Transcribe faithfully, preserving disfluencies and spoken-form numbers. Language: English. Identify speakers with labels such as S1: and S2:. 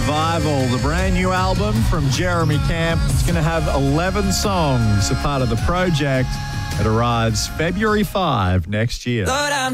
S1: Revival, the brand new album from Jeremy Camp. It's going to have eleven songs, a part of the project. It arrives February fifth next year.
S2: Lord, I'm